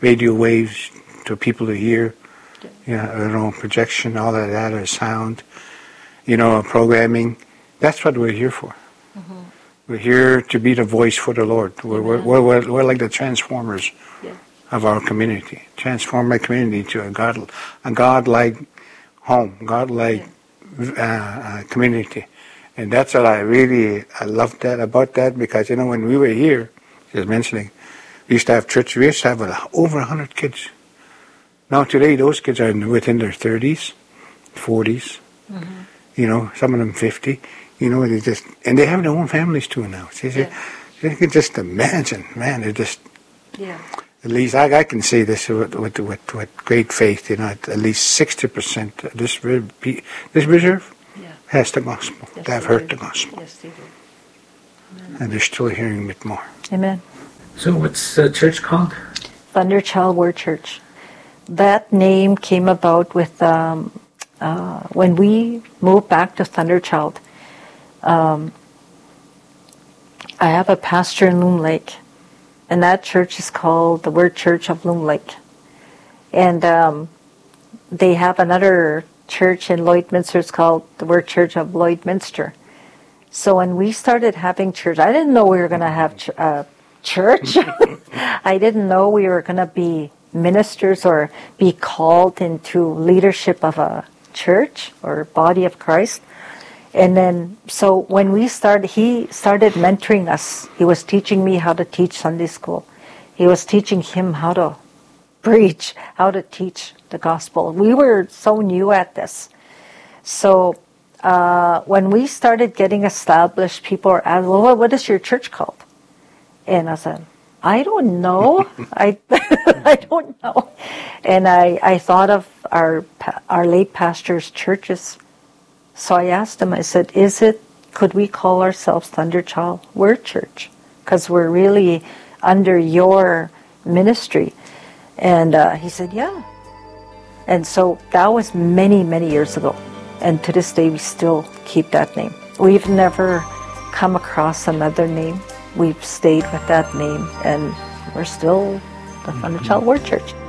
radio waves to people to hear. Projection, all of that, or sound, programming. That's what we're here for. Mm-hmm. We're here to be the voice for the Lord. We're like the transformers of our community. Transform my community to a God-like home, God-like community. And that's what I love about that, because, when we were here, just mentioning, we used to have church, we used to have over 100 kids. Now today, those kids are within their 30s, 40s, some of them 50, and they have their own families too now. You can just imagine, man, they're just, at least I can say this with great faith, at least 60% of this reserve has the gospel. Yes, they have heard the gospel. Yes, they do. Amen. And they're still hearing it more. Amen. So what's the church called? Thunderchild Word Church. That name came about with when we moved back to Thunderchild. I have a pastor in Loon Lake, and that church is called the Word Church of Loon Lake. And they have another church in Lloydminster. It's called the Word Church of Lloydminster. So when we started having church, I didn't know we were going to have church. I didn't know we were going to be ministers or be called into leadership of a church or body of Christ. And then, so when we started, he started mentoring us. He was teaching me how to teach Sunday school. He was teaching him how to preach, how to teach the gospel. We were so new at this. So when we started getting established, people were asking, well, what is your church called? And I said, I don't know. I don't know. And I thought of our late pastor's churches. So I asked him, I said, could we call ourselves Thunderchild Word Church? Because we're really under your ministry. And he said, yeah. And so that was many, many years ago. And to this day, we still keep that name. We've never come across another name. We've stayed with that name, and we're still the Thunderchild Word Church.